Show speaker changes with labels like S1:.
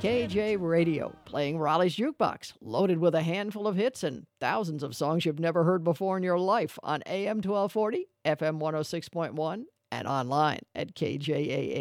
S1: KJ Radio, playing Raleigh's Jukebox, loaded with a handful of hits and thousands of songs you've never heard before in your life on AM 1240, FM 106.1, and online at KJAA.